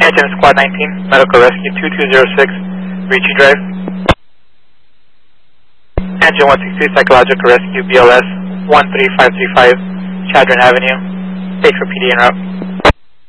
Engine Squad 19, Medical Rescue 2206, Ricci Drive. Engine 163, Psychological Rescue BLS 13535, Chadron Avenue. 8 for PD en route.